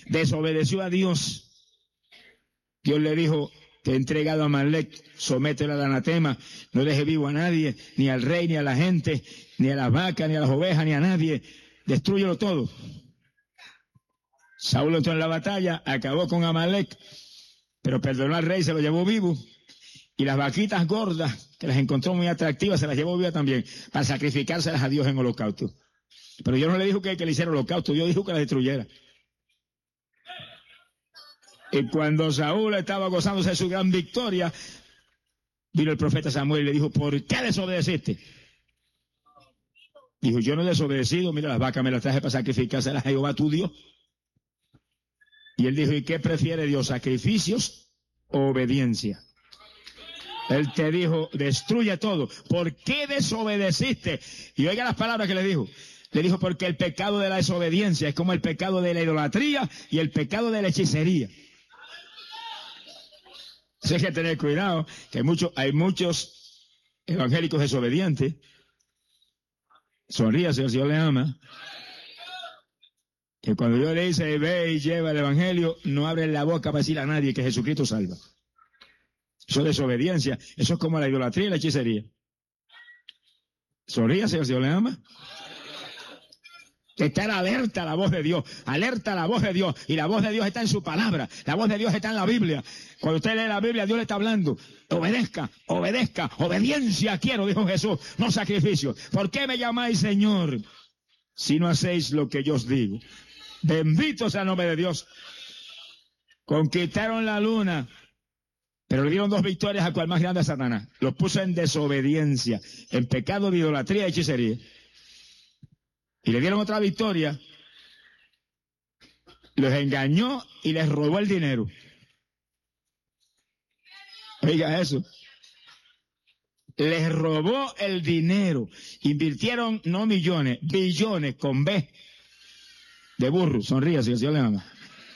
desobedeció a Dios. Dios le dijo, te he entregado a Amalek, somételo al anatema, no deje vivo a nadie, ni al rey, ni a la gente, ni a las vacas, ni a las ovejas, ni a nadie, destrúyelo todo. Saúl entró en la batalla, acabó con Amalek, pero perdonó al rey, se lo llevó vivo, y las vaquitas gordas, que las encontró muy atractivas, se las llevó vivas también, para sacrificárselas a Dios en holocausto. Pero Dios no le dijo que le hiciera holocausto, Dios dijo que las destruyera. Y cuando Saúl estaba gozándose de su gran victoria, vino el profeta Samuel y le dijo, ¿por qué desobedeciste? Dijo, yo no he desobedecido, mira, las vacas me las traje para sacrificárselas a Jehová tu Dios. Y él dijo, ¿y qué prefiere Dios, sacrificios o obediencia? Él te dijo, destruye todo. ¿Por qué desobedeciste? Y oiga las palabras que le dijo. Le dijo, porque el pecado de la desobediencia es como el pecado de la idolatría y el pecado de la hechicería. Así hay que tener cuidado, que hay muchos evangélicos desobedientes. Sonríase, el Señor le ama. Que cuando Dios le dice, ve y lleva el evangelio, no abre la boca para decirle a nadie que Jesucristo salva. Eso es desobediencia. Eso es como la idolatría y la hechicería. Sonríase, el Señor le ama. Estar alerta a la voz de Dios, alerta a la voz de Dios, y la voz de Dios está en su palabra, la voz de Dios está en la Biblia. Cuando usted lee la Biblia, Dios le está hablando, obedezca, obedezca, obediencia quiero, dijo Jesús, no sacrificio. ¿Por qué me llamáis Señor si no hacéis lo que yo os digo? Bendito sea el nombre de Dios. Conquistaron la luna, pero le dieron 2 victorias al cual más grande es Satanás. Los puso en desobediencia, en pecado de idolatría y hechicería. Y le dieron otra victoria, los engañó y les robó el dinero. Oiga eso. Les robó el dinero. Invirtieron no millones, billones con B de burro. Sonríe, si el Señor le ama.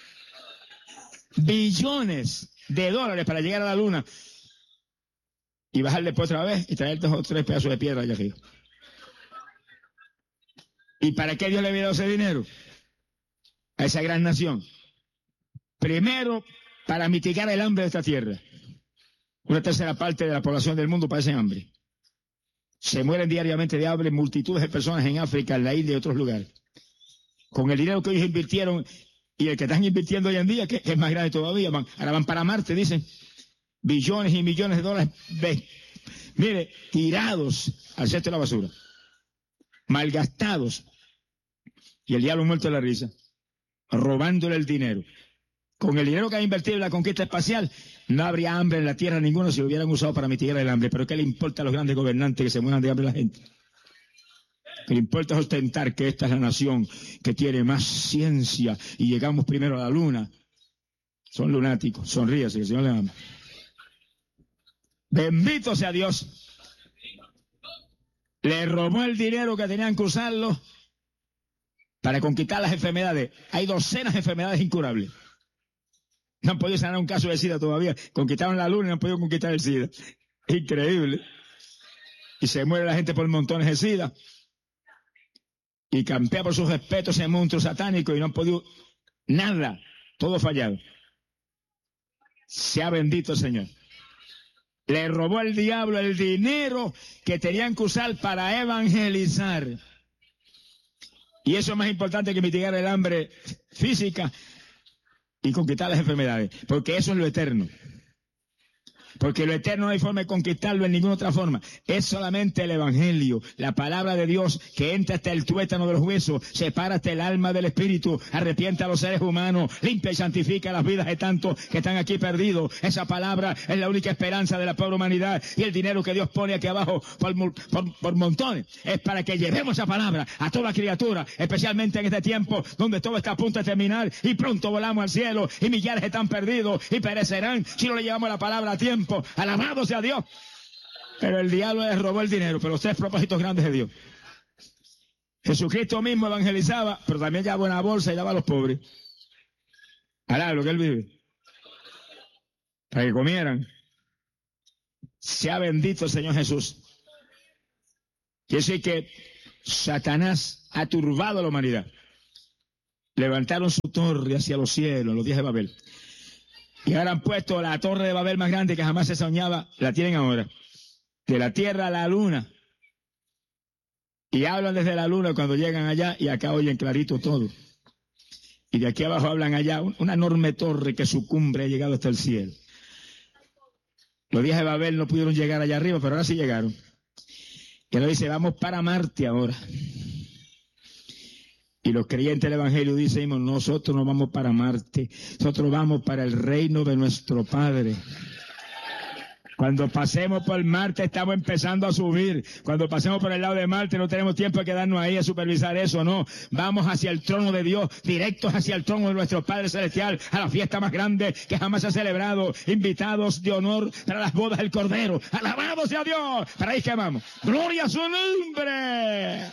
Billones de dólares para llegar a la luna. Y bajar después otra vez y traer 2 o 3 pedazos de piedra allá arriba. ¿Y para qué Dios le había dado ese dinero? A esa gran nación. Primero, para mitigar el hambre de esta tierra. 1/3 parte de la población del mundo padece hambre. Se mueren diariamente de hambre multitudes de personas en África, en la India y otros lugares. Con el dinero que ellos invirtieron y el que están invirtiendo hoy en día, que es más grande todavía, ahora van para Marte, dicen, billones y millones de dólares, mire, tirados al cesto de la basura. Malgastados. Y el diablo muerto de la risa, robándole el dinero. Con el dinero que ha invertido en la conquista espacial, no habría hambre en la tierra ninguno si lo hubieran usado para mitigar el hambre. Pero ¿qué le importa a los grandes gobernantes que se mueran de hambre a la gente? Que le importa es ostentar que esta es la nación que tiene más ciencia y llegamos primero a la luna. Son lunáticos. Sonríase, que el Señor le ama. Bendito sea Dios. Le robó el dinero que tenían que usarlo para conquistar las enfermedades. Hay docenas de enfermedades incurables. No han podido sanar un caso de SIDA todavía. Conquistaron la luna y no han podido conquistar el SIDA. Increíble. Y se muere la gente por montones de SIDA. Y campea por sus respetos ese monstruo satánico y no han podido nada. Todo fallado. Sea bendito el Señor. Le robó el diablo el dinero que tenían que usar para evangelizar. Y eso es más importante que mitigar el hambre física y conquistar las enfermedades, porque eso es lo eterno. Porque lo eterno no hay forma de conquistarlo en ninguna otra forma. Es solamente el evangelio, la palabra de Dios que entra hasta el tuétano de los huesos, separa hasta el alma del espíritu, arrepiente a los seres humanos, limpia y santifica las vidas de tantos que están aquí perdidos. Esa palabra es la única esperanza de la pobre humanidad, y el dinero que Dios pone aquí abajo por montones es para que llevemos esa palabra a toda criatura, especialmente en este tiempo donde todo está a punto de terminar y pronto volamos al cielo y millares están perdidos y perecerán si no le llevamos la palabra a tiempo. Alabado sea Dios. Pero el diablo les robó el dinero, pero los 3 propósitos grandes de Dios. Jesucristo mismo evangelizaba, pero también llevaba una bolsa y daba a los pobres. Alá, lo que él vive. Para que comieran. Sea bendito el Señor Jesús. Quiere decir que Satanás ha turbado a la humanidad. levantaron su torre hacia los cielos en los días de Babel. Y ahora han puesto la torre de Babel más grande que jamás se soñaba, la tienen ahora. De la tierra a la luna. Y hablan desde la luna cuando llegan allá y acá oyen clarito todo. Y de aquí abajo hablan allá, una enorme torre que su cumbre ha llegado hasta el cielo. Los días de Babel no pudieron llegar allá arriba, pero ahora sí llegaron. Y él dice, vamos para Marte ahora. Y los creyentes del Evangelio dicen, nosotros no vamos para Marte, nosotros vamos para el reino de nuestro Padre. Cuando pasemos por Marte estamos empezando a subir. Cuando pasemos por el lado de Marte no tenemos tiempo de quedarnos ahí a supervisar eso, no. Vamos hacia el trono de Dios, directos hacia el trono de nuestro Padre Celestial, a la fiesta más grande que jamás se ha celebrado. Invitados de honor para las bodas del Cordero. ¡Alabado sea Dios! Para ahí que vamos. ¡Gloria a su nombre!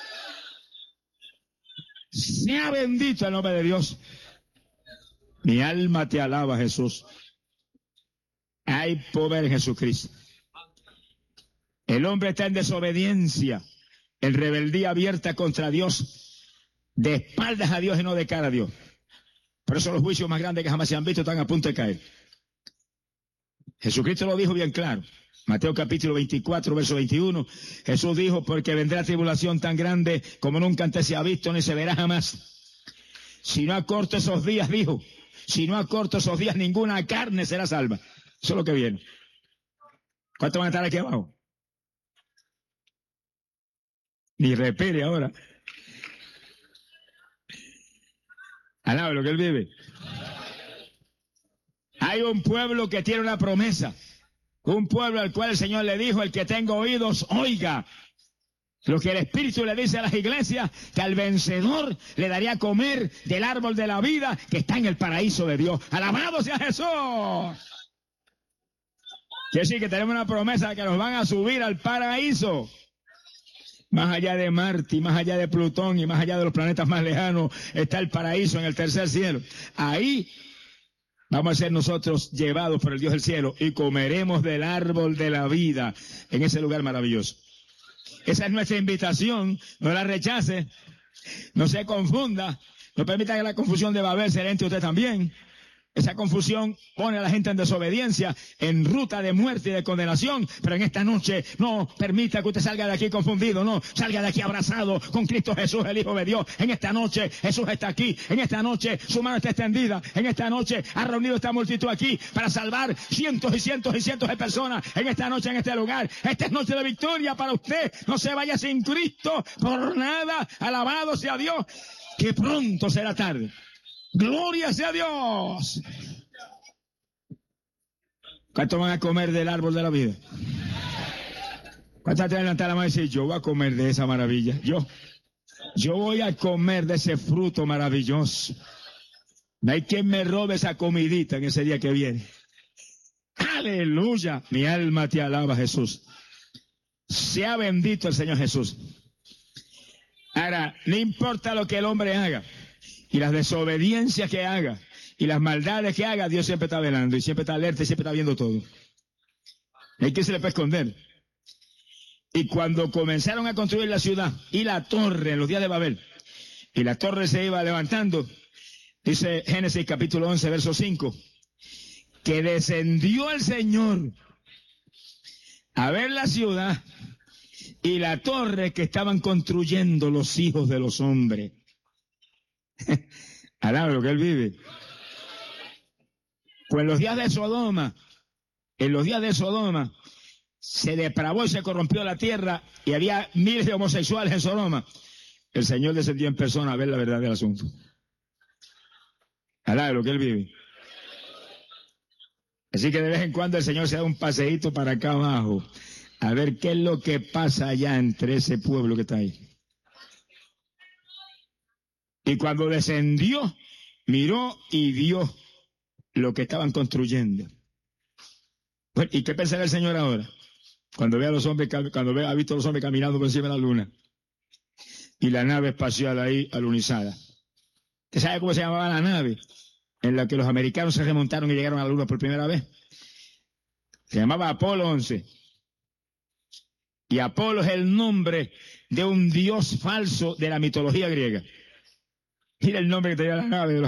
Sea bendito el nombre de Dios. Mi alma te alaba, Jesús. Hay poder en Jesucristo. El hombre está en desobediencia, en rebeldía abierta contra Dios, de espaldas a Dios y no de cara a Dios. Por eso los juicios más grandes que jamás se han visto están a punto de caer. Jesucristo lo dijo bien claro. Mateo capítulo 24, verso 21. Jesús dijo, porque vendrá tribulación tan grande como nunca antes se ha visto ni se verá jamás. Si no acorto esos días, dijo, si no acorto esos días, ninguna carne será salva. Eso es lo que viene. ¿Cuántos van a estar aquí abajo? Ni respire ahora. Alabe lo que él vive. Hay un pueblo que tiene una promesa. Un pueblo al cual el Señor le dijo, el que tenga oídos, oiga. Lo que el Espíritu le dice a las iglesias, que al vencedor le daría a comer del árbol de la vida que está en el paraíso de Dios. ¡Alabado sea Jesús! Quiere decir que tenemos una promesa que nos van a subir al paraíso. Más allá de Marte, y más allá de Plutón, y más allá de los planetas más lejanos, está el paraíso en el tercer cielo. Ahí vamos a ser nosotros llevados por el Dios del cielo y comeremos del árbol de la vida en ese lugar maravilloso. Esa es nuestra invitación, no la rechace, no se confunda, no permita que la confusión de Babel se entre usted también. Esa confusión pone a la gente en desobediencia, en ruta de muerte y de condenación, pero en esta noche no permita que usted salga de aquí confundido, no, salga de aquí abrazado con Cristo Jesús, el Hijo de Dios. En esta noche Jesús está aquí, en esta noche su mano está extendida, en esta noche ha reunido esta multitud aquí para salvar cientos y cientos y cientos de personas en esta noche, en este lugar. Esta es noche de victoria para usted, no se vaya sin Cristo por nada, alabado sea Dios, que pronto será tarde. ¡Gloria sea Dios! ¿Cuántos van a comer del árbol de la vida? ¿Cuántos te van a levantar la mano y decir, yo voy a comer de esa maravilla? Yo voy a comer de ese fruto maravilloso. No hay quien me robe esa comidita en ese día que viene. ¡Aleluya! Mi alma te alaba, Jesús. Sea bendito el Señor Jesús. Ahora, no importa lo que el hombre haga, y las desobediencias que haga, y las maldades que haga, Dios siempre está velando, y siempre está alerta, y siempre está viendo todo. ¿Y qué se le puede esconder? Y cuando comenzaron a construir la ciudad, y la torre, en los días de Babel, y la torre se iba levantando, dice Génesis capítulo 11, verso 5, que descendió el Señor a ver la ciudad, y la torre que estaban construyendo los hijos de los hombres. Alaba lo que él vive. Pues en los días de Sodoma, se depravó y se corrompió la tierra y había miles de homosexuales en Sodoma. El Señor descendió en persona a ver la verdad del asunto. Alaba lo que él vive. Así que de vez en cuando el Señor se da un paseíto para acá abajo a ver qué es lo que pasa allá entre ese pueblo que está ahí. Y cuando descendió, miró y vio lo que estaban construyendo. Bueno, ¿y qué pensará el Señor ahora? Cuando ha visto a los hombres caminando por encima de la luna. Y la nave espacial ahí alunizada. ¿Usted sabe cómo se llamaba la nave en la que los americanos se remontaron y llegaron a la luna por primera vez? Se llamaba Apolo 11. Y Apolo es el nombre de un dios falso de la mitología griega. Mira el nombre que tenía la nave.